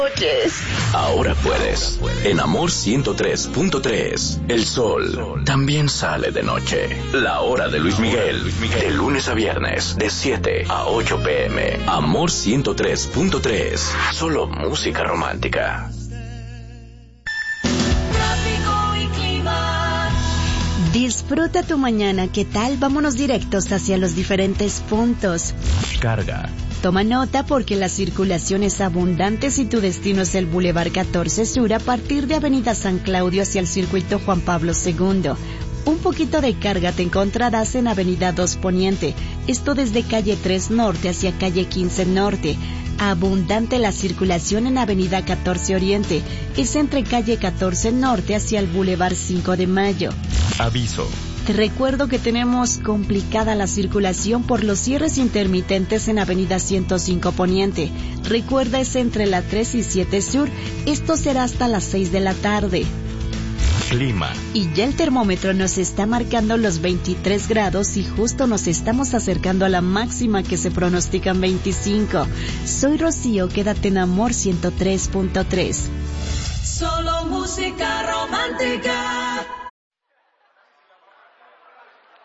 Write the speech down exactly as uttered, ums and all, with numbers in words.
Ahora puedes. En Amor ciento tres punto tres, el sol también sale de noche. La hora de Luis Miguel, de lunes a viernes, de siete a ocho pm. Amor ciento tres punto tres, solo música romántica. Disfruta tu mañana, ¿qué tal? Vámonos directos hacia los diferentes puntos. Carga. Toma nota porque la circulación es abundante si tu destino es el Boulevard catorce Sur a partir de Avenida San Claudio hacia el Circuito Juan Pablo segundo. Un poquito de carga te encontrarás en Avenida dos Poniente, esto desde calle tres Norte hacia calle quince Norte. Abundante la circulación en Avenida catorce Oriente, es entre calle catorce Norte hacia el Boulevard cinco de Mayo. Aviso. Te recuerdo que tenemos complicada la circulación por los cierres intermitentes en Avenida ciento cinco Poniente. Recuerda, es entre la tres y siete Sur. Esto será hasta las seis de la tarde. Clima. Y ya el termómetro nos está marcando los veintitrés grados y justo nos estamos acercando a la máxima que se pronostican veinticinco. Soy Rocío, quédate en Amor ciento tres punto tres. Solo música romántica.